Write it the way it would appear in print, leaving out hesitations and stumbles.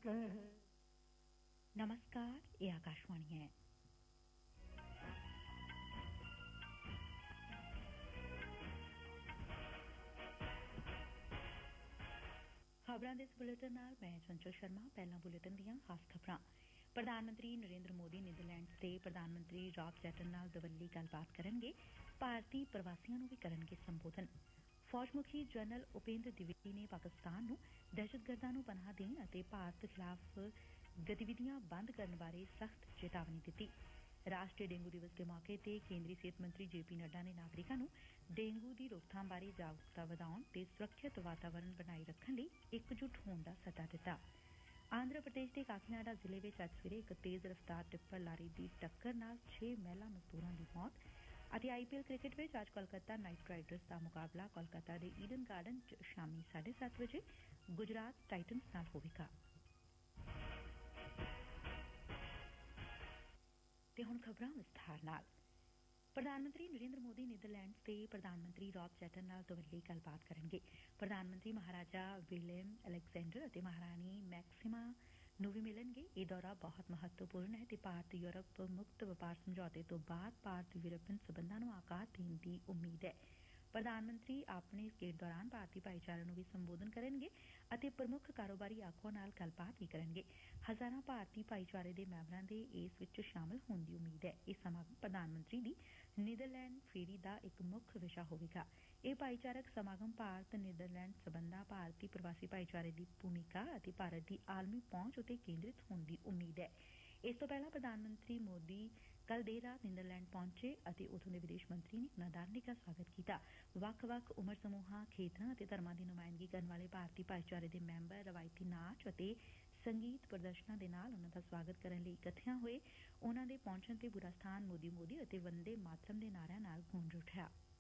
नमस्कार, ये आकाशवाणी है। खबरां दे इस बुलेटिन नाल मैं चंचल शर्मा। पहला बुलेटिन दीआं खास खबरां। प्रधान मंत्री नरेंद्र मोदी नीदरलैंड्स दे प्रधान मंत्री रॉब जैटन नाल दवल्ली गलबात करनगे। भारती प्रवासियां नूं भी करनगे संबोधन। फौज मुखी जनरल उपेंद्र द्विवेदी ने पाकिस्तान नूं दहशतगर्दां नूं पनाह देण अते भारत खिलाफ गतिविधियां बंद करन बारे सख्त चेतावनी दित्ती। राष्ट्रीय डेंगू दिवस दे मौके ते केंद्री सेहत मंत्री जेपी नड्डा ने नागरिकां नूं डेंगू दी रोकथाम बारे जागरूकता वधाउण ते सुरੱਖਿਅਤ वातावरण बनाई रखण लई एकजुट होण दा सੱਦਾ दित्ता। आंध्र प्रदेश के काकीनाडा जिले में अज सवेरे एक तेज रफ्तार टिप्पर लारी की टक्कर नाल 6 महिला मजदूरां की मौत। IPL क्रिकेट में अज कोलकाता नाइट राइडर्स का मुकाबला कोलकाता के ईडन गार्डन च शामी 7:30 बजे गुजरात टाइटन्स नाल होवेगा। ते हुण खबरां विस्तार नाल। प्रधान मंत्री नरेंद्र मोदी नीदरलैंड्स के प्रधान मंत्री रॉब जैटन नाल दवल्ली गलबात करनगे। प्रधान मंत्री महाराजा विलियम अलेक्जेंडर अते महारानी मैक्सिमा नूं भी मिलणगे। यह दौरा बहुत महत्वपूर्ण है ते भारत यूरोप मुक्त वपार समझौते तो बाद भारत यूरोपीयन संबंधां नूं आकार देण दी उम्मीद है। प्रधान मंत्री अपने इस गेड़ दौरान भारतीय भाईचारे नूं भी संबोधन करनगे अते प्रमुख कारोबारी आगुआं नाल गलबात भी करनगे। हजारां भारतीय भाईचारे दे मैंबरां दे इस विच शामिल होण दी उम्मीद है। इस समागम प्रधानमंत्री दी नीदरलैंड फेरी का एक मुख्य विषय होवेगा। यह भाईचारक समागम भारत नीदरलैंड संबंधां, भारतीय प्रवासी भाईचारे की भूमिका अते भारत की आलमी पहुंच उत्ते केंद्रित होण दी उम्मीद है। इस तो पहला प्रधानमंत्री मोदी कल देर रात नीदरलैंड पहुंचे अते उथों दे विदेश मंत्री ने उन्हां दा निੱਘਾ स्वागत कीता। ਵੱਖ-ਵੱਖ उमर समूहां, खेतरां अते धर्मां दी नुमाइंदगी करन वाले भारतीय भाईचारे दे मैंबर रवायती नाच अते संगीत प्रदर्शनां दे नाल उन्हां दा स्वागत करन लई इकੱਠਿਆਂ होए। उन्हां दे पहुंचण ते पूरा स्थान मोदी मोदी अते वंदे मातरम दे नारिਆਂ नाल गूंज उठिਆ।